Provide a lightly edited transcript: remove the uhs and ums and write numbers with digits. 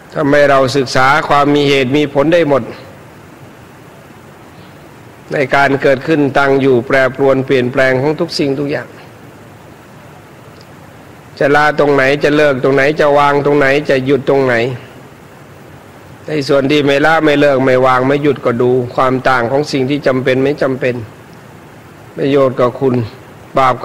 ทำให้เราศึกษาความมีเหตุมีผลได้หมดในการเกิดขึ้นตั้งอยู่แปรปรวนเปลี่ยนแปลงของทุกสิ่งทุกอย่างจะละตรงไหนจะเลิกตรงไหนจะวางตรงไหนจะหยุดตรงไหนในส่วนที่ไม่ละไม่เลิกไม่วางไม่หยุดก็ดูความต่างของสิ่งที่จำเป็นไม่จำเป็นประโยชน์กับคุณบาป